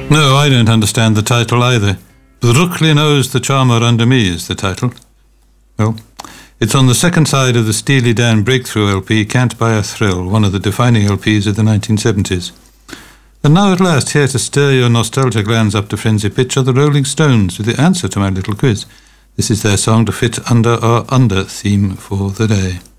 No, I don't understand the title either. Brooklyn Owes the Charmer Under Me is the title. Well, it's on the second side of the Steely Dan breakthrough LP, Can't Buy a Thrill, one of the defining LPs of the 1970s. And now at last, here to stir your nostalgia glands up to frenzy pitch are the Rolling Stones with the answer to my little quiz. This is their song to fit under our under theme for the day.